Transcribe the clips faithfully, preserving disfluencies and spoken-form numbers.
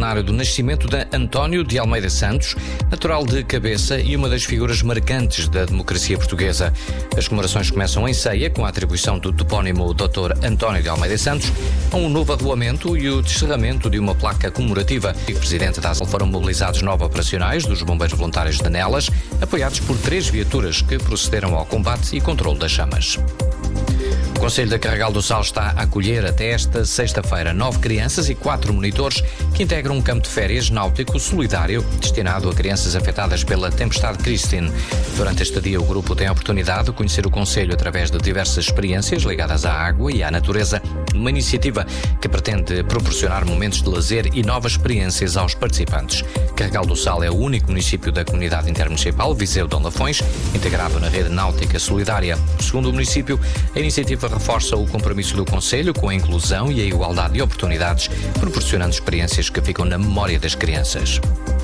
centenário do nascimento de António de Almeida Santos, natural de Cabeça e uma das figuras marcantes da democracia portuguesa. As comemorações começam em Ceia, com a atribuição do topónimo doutor António de Almeida Santos, a um novo arruamento e o descerramento de uma placa comemorativa. O presidente da ASAL foram mobilizados nove operacionais dos bombeiros voluntários de Nelas, apoiados por três viaturas que procederam ao combate e controle das chamas. O Conselho da Carregal do Sal está a acolher até esta sexta-feira nove crianças e quatro monitores que integram um campo de férias náutico solidário destinado a crianças afetadas pela tempestade Christine. Durante este dia, o grupo tem a oportunidade de conhecer o Conselho através de diversas experiências ligadas à água e à natureza, uma iniciativa que pretende proporcionar momentos de lazer e novas experiências aos participantes. Carregal do Sal é o único município da comunidade intermunicipal Viseu Dom Lafões, integrado na rede náutica solidária. Segundo o município, a iniciativa reforça o compromisso do Conselho com a inclusão e a igualdade de oportunidades, proporcionando experiências que ficam na memória das crianças.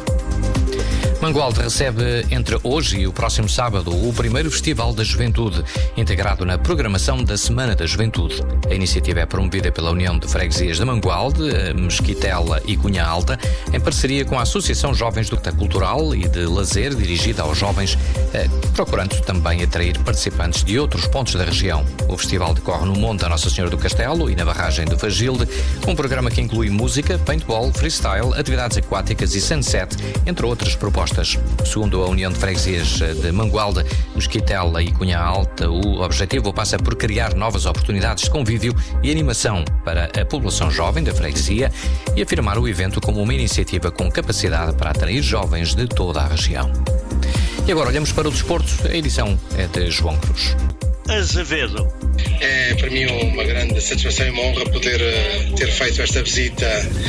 Mangualde recebe entre hoje e o próximo sábado o primeiro Festival da Juventude, integrado na programação da Semana da Juventude. A iniciativa é promovida pela União de Freguesias de Mangualde, Mesquitela e Cunha Alta, em parceria com a Associação Jovens do Cultura Cultural e de Lazer, dirigida aos jovens, procurando também atrair participantes de outros pontos da região. O festival decorre no Monte da Nossa Senhora do Castelo e na barragem de Fagilde, com um programa que inclui música, paintball, freestyle, atividades aquáticas e sunset, entre outras propostas. Segundo a União de Freguesias de Mangualde, Mesquitela e Cunha Alta, o objetivo passa por criar novas oportunidades de convívio e animação para a população jovem da freguesia e afirmar o evento como uma iniciativa com capacidade para atrair jovens de toda a região. E agora olhamos para o desporto. A edição é de João Cruz. Azevedo. É para mim uma grande satisfação e uma honra poder uh, ter feito esta visita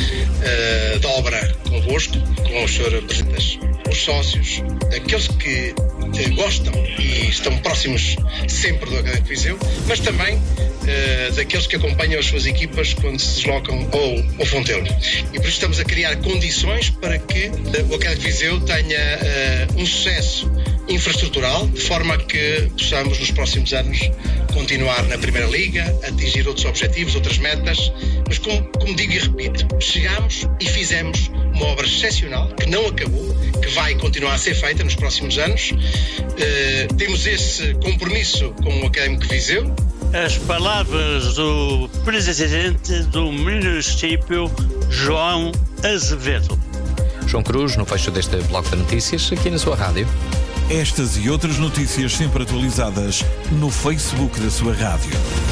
uh, de obra convosco, com os senhores presidentes, os sócios, aqueles que uh, gostam e estão próximos sempre do Académico Viseu, mas também uh, daqueles que acompanham as suas equipas quando se deslocam ao, ao Fontelo. E por isso estamos a criar condições para que uh, o Académico Viseu tenha uh, um sucesso infraestrutural, de forma que possamos nos próximos anos continuar na Primeira Liga, atingir outros objetivos, outras metas, mas como, como digo e repito, chegámos e fizemos uma obra excepcional, que não acabou, que vai continuar a ser feita nos próximos anos. Uh, temos esse compromisso com o Académico Viseu. As palavras do presidente do município, João Azevedo. João Cruz, no fecho deste bloco de notícias, aqui na sua rádio. Estas e outras notícias sempre atualizadas no Facebook da sua rádio.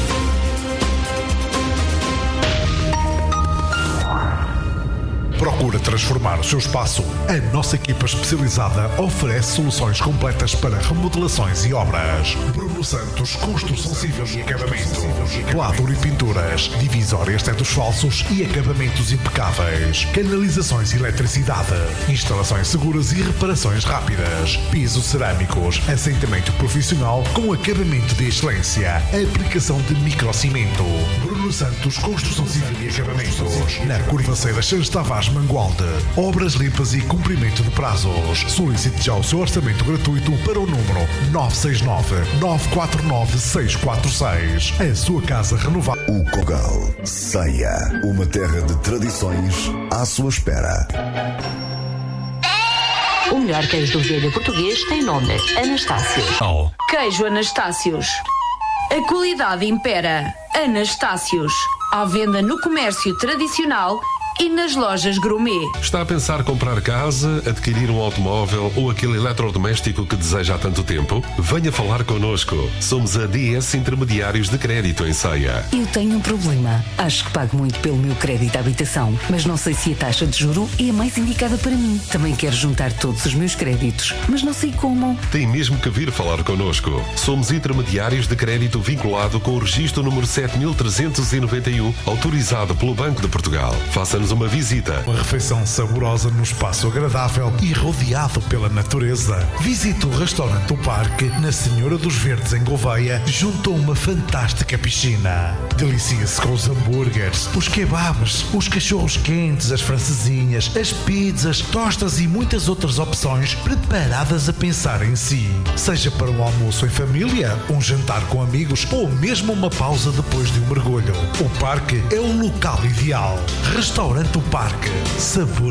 Procura transformar o seu espaço? A nossa equipa especializada oferece soluções completas para remodelações e obras. Bruno Santos, construção civil e acabamento. Pladur e pinturas, divisórias tetos falsos e acabamentos impecáveis. Canalizações e eletricidade. Instalações seguras e reparações rápidas. Pisos cerâmicos, assentamento profissional com acabamento de excelência. Aplicação de microcimento. Bruno Santos, construção civil e acabamentos. Na Curvaceira Santos Tavares, Mangualde. Obras limpas e cumprimento de prazos. Solicite já o seu orçamento gratuito para o número nove seis nove, nove quatro nove, seis quatro seis. A sua casa renovada. O Cogal. Ceia. Uma terra de tradições à sua espera. O melhor queijo do velho português tem nome: Anastácios. Oh. Queijo Anastácios. A qualidade impera. Anastácios. À venda no comércio tradicional e nas lojas gourmet. Está a pensar comprar casa, adquirir um automóvel ou aquele eletrodoméstico que deseja há tanto tempo? Venha falar connosco. Somos a D S Intermediários de Crédito em Ceia. Eu tenho um problema. Acho que pago muito pelo meu crédito à habitação, mas não sei se a taxa de juro é a mais indicada para mim. Também quero juntar todos os meus créditos, mas não sei como. Tem mesmo que vir falar connosco. Somos intermediários de crédito vinculado com o registro número sete mil trezentos e noventa e um, autorizado pelo Banco de Portugal. Faça-nos uma visita. Uma refeição saborosa num espaço agradável e rodeado pela natureza. Visite o restaurante O Parque na Senhora dos Verdes, em Gouveia, junto a uma fantástica piscina. Delicie-se com os hambúrgueres, os kebabs, os cachorros quentes, as francesinhas, as pizzas, tostas e muitas outras opções preparadas a pensar em si. Seja para um almoço em família, um jantar com amigos ou mesmo uma pausa depois de um mergulho. O Parque é o local ideal. Restaurante O Parque. Sabor